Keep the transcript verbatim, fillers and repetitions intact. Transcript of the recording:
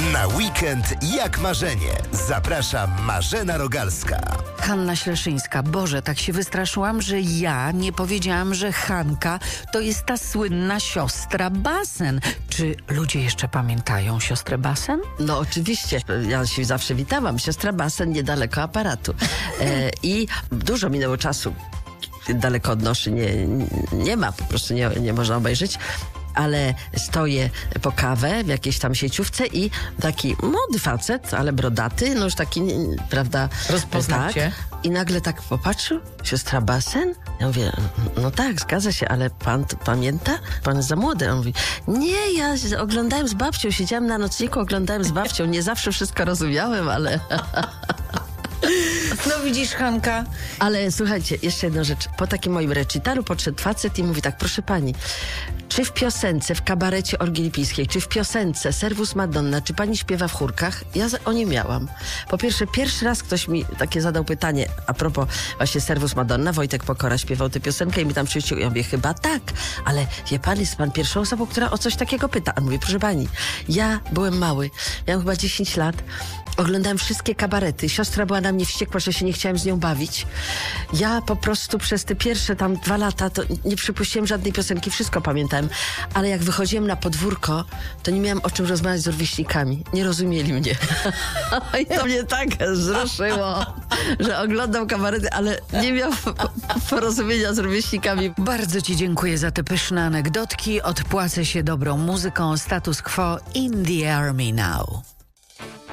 Na weekend jak marzenie. Zaprasza Marzena Rogalska. Hanna Śleszyńska. Boże, tak się wystraszyłam, że ja nie powiedziałam, że Hanka to jest ta słynna siostra Basen. Czy ludzie jeszcze pamiętają siostrę Basen? No oczywiście, ja się zawsze witałam. Siostra Basen niedaleko aparatu. E, I dużo minęło czasu. Daleko od noszy nie, nie ma, po prostu nie, nie można obejrzeć. Ale stoję po kawę w jakiejś tam sieciówce i taki młody facet, ale brodaty, no już taki, prawda, Rozpoznał tak. cię? I nagle tak popatrzył, siostra Basen? Ja mówię, no tak, zgadza się, ale pan to pamięta? Pan jest za młody. On mówi, nie, ja oglądałem z babcią, siedziałem na nocniku, oglądałem z babcią, nie zawsze wszystko rozumiałem, ale... No widzisz, Hanka. Ale słuchajcie, jeszcze jedna rzecz. Po takim moim recitalu podszedł facet i mówi tak, proszę pani, czy w piosence, w kabarecie Orgii Lipińskiej, czy w piosence Servus Madonna, czy pani śpiewa w chórkach? Ja za, o nie miałam. Po pierwsze, pierwszy raz ktoś mi takie zadał pytanie a propos właśnie Servus Madonna. Wojtek Pokora śpiewał tę piosenkę i mi tam przyjścił. Ja mówię, chyba tak, ale wie pan, jest pan pierwszą osobą, która o coś takiego pyta. A mówię, proszę pani, ja byłem mały, miałem chyba dziesięć lat, oglądałem wszystkie kabarety. Siostra była na mnie wściekła, że się nie chciałem z nią bawić. Ja po prostu przez te pierwsze tam dwa lata to nie przypuściłem żadnej piosenki, wszystko pamiętałem. Ale jak wychodziłem na podwórko, to nie miałem o czym rozmawiać z rówieśnikami. Nie rozumieli mnie. I to mnie tak wzruszyło, że oglądam kabarety, ale nie miał porozumienia z rówieśnikami. Bardzo ci dziękuję za te pyszne anegdotki. Odpłacę się dobrą muzyką. Status quo in the army now.